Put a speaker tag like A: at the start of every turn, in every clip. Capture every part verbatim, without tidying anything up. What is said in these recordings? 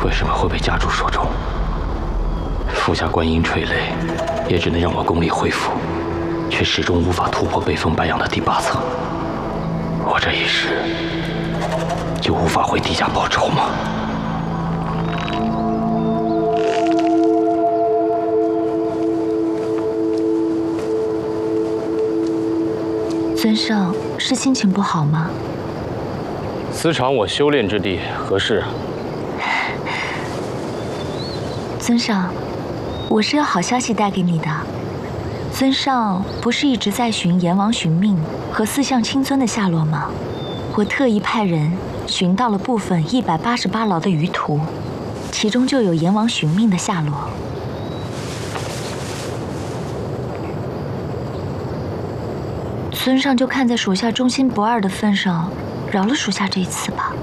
A: 为什么会被家主说中？服下观音垂泪，也只能让我功力恢复，却始终无法突破北风白羊的第八层。我这一世就无法回地下报仇吗？
B: 尊上是心情不好吗？
A: 私尝我修炼之地，何事？
B: 尊上，我是有好消息带给你的。尊上不是一直在寻阎王寻命和四象清尊的下落吗？我特意派人寻到了部分一百八十八牢的余图，其中就有阎王寻命的下落。尊上就看在属下忠心不二的份上，饶了属下这一次吧。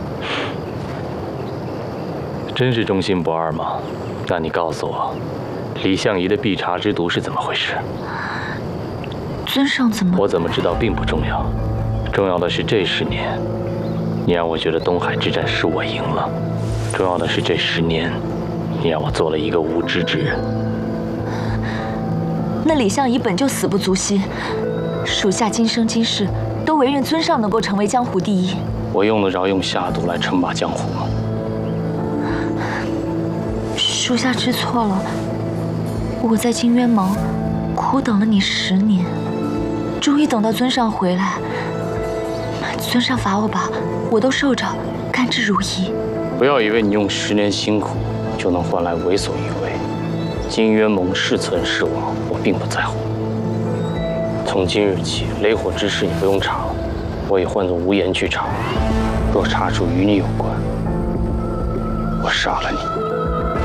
A: 真是忠心不二吗？那你告诉我，李相夷的必察之毒是怎么回事？
B: 尊上怎么……
A: 我怎么知道并不重要，重要的是这十年，你让我觉得东海之战是我赢了；重要的是这十年，你让我做了一个无知之人。
B: 那李相夷本就死不足惜。属下今生今世都唯愿尊上能够成为江湖第一。
A: 我用得着用下毒来称霸江湖吗？
B: 属下知错了。我在金渊盟苦等了你十年，终于等到尊上回来。尊上罚我吧，我都受着，甘之如饴。
A: 不要以为你用十年辛苦就能换来为所欲为。金渊盟是存是亡，我并不在乎。从今日起，雷火之事你不用查了，我已换作无言去查。若查出与你有关，我杀了你。